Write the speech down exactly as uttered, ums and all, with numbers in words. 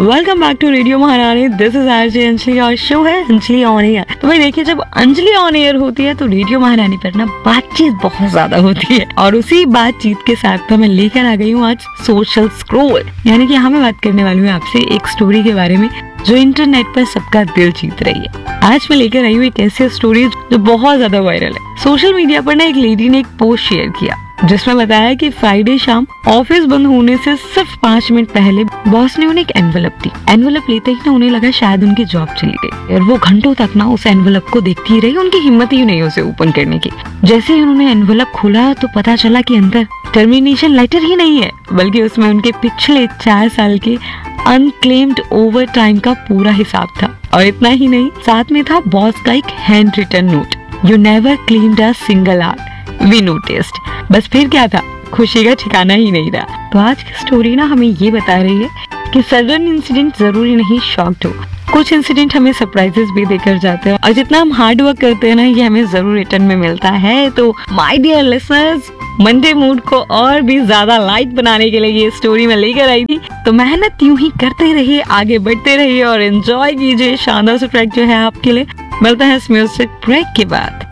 Welcome back to radio महारानी। This is RJ Anjali और show है अंजलि ऑन एयर। तो भाई देखिए, जब अंजलि ऑन एयर होती है तो रेडियो महारानी पर ना बातचीत बहुत ज्यादा होती है, और उसी बातचीत के साथ तो मैं लेकर आ गई हूँ आज सोशल स्क्रॉल, यानी कि यहाँ मैं बात करने वाली हूँ आपसे एक स्टोरी के बारे में जो इंटरनेट पर सबका दिल जीत रही है। आज मैं लेकर आई हूँ एक ऐसी स्टोरी जो बहुत ज्यादा वायरल है। सोशल मीडिया पर ना एक लेडी ने एक पोस्ट शेयर किया जिसमें बताया कि फ्राइडे शाम ऑफिस बंद होने से सिर्फ पाँच मिनट पहले बॉस ने उन्हें एक एनवेलप दी। एनवेलप लेते ही ना उन्हें लगा शायद उनकी जॉब चली गई, और वो घंटों तक ना उस एनवेलप को देखती ही रही। उनकी हिम्मत ही नहीं उसे ओपन करने की। जैसे ही उन्होंने एनवेलप खोला तो पता चला कि अंदर टर्मिनेशन लेटर ही नहीं है, बल्कि उसमें उनके पिछले चार साल के अनक्लेम्ड ओवर टाइम का पूरा हिसाब था। और इतना ही नहीं, साथ में था बॉस का एक hand written note, you never cleaned a single our, we noticed. बस फिर क्या था, खुशी का ठिकाना ही नहीं रहा। तो आज की स्टोरी ना हमें ये बता रही है कि सडन इंसिडेंट जरूरी नहीं शॉक्ड हो। कुछ इंसिडेंट हमें सरप्राइजेस भी देकर जाते हैं, और जितना हम हार्ड वर्क करते हैं ना, ये हमें जरूर रिटर्न में मिलता है। तो my dear listeners, Monday mood को और भी ज्यादा लाइट बनाने के लिए ये स्टोरी मैं लेकर आई थी। तो मेहनत यूं ही करते रहिए, आगे बढ़ते रहिए और एंजॉय कीजिए। शानदार सा ट्रैक जो है आपके लिए। मिलता है इस म्यूजिक ब्रेक के बाद।